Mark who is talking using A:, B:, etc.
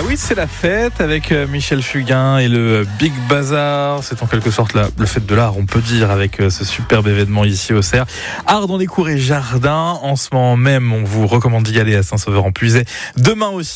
A: oui, c'est la fête avec Michel Fugain et le Big Bazar. C'est en quelque sorte le fête de l'art, on peut dire, avec ce superbe événement ici au Cerf. Art dans les cours et jardins. En ce moment même, on vous recommande d'y aller à Saint-Sauveur-en-Puisaye. Demain aussi.